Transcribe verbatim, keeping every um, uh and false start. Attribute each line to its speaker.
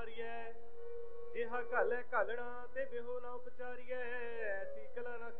Speaker 1: ਮਾਰੀਐ। ਜਿਹਾ ਘਾਲੈ ਘਾਲਣਾ ਤੇ ਬਿਹੋ ਨਾ ਉਪਚਾਰੀਐ। ਐਸੀ ਕਲਾ ਨਾ